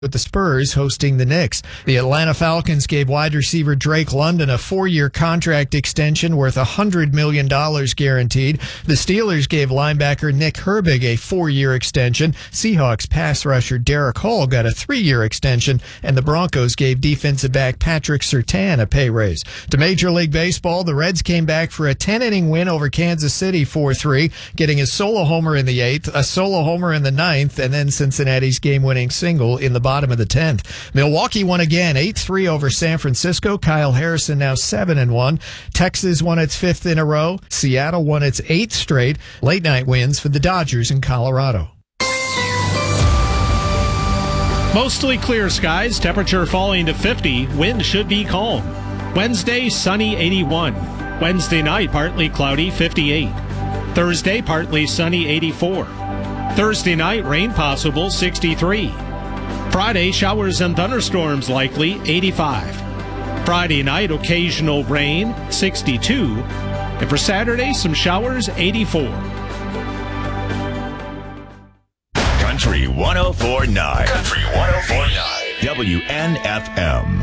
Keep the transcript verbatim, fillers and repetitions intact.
with the Spurs hosting the Knicks. The Atlanta Falcons gave wide receiver Drake London a four-year contract extension worth one hundred million dollars guaranteed. The Steelers gave linebacker Nick Herbig a four-year extension. Seahawks pass rusher Derek Hall got a three-year extension, and the Broncos gave defensive back Patrick Surtain a pay raise. To Major League Baseball, the Reds came back for a ten-inning win over Kansas City four three, getting a solo homer in the eighth, a solo homer in the ninth, and then Cincinnati's game-winning single in the bottom of the tenth. Milwaukee won again, eight three over San Francisco. Kyle Harrison now seven and one. Texas won its fifth in a row. Seattle won its eighth straight. Late night wins for the Dodgers in Colorado. Mostly clear skies, temperature falling to fifty. Wind should be calm. Wednesday, sunny, eighty-one. Wednesday night, partly cloudy, fifty-eight. Thursday, partly sunny, eighty-four. Thursday night, rain possible, sixty-three. Friday, showers and thunderstorms likely, eighty-five. Friday night, occasional rain, sixty-two. And for Saturday, some showers, eighty-four. Country one oh four point nine. Country one oh four point nine. W N F M.